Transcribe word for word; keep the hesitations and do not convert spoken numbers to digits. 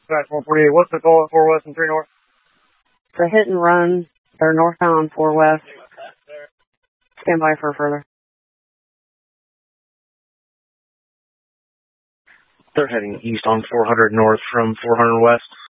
Dispatch one forty-eight, what's the call at four West and three North? It's a hit and run. They're northbound four West. Stand by for further. They're heading east on four hundred north from four hundred west.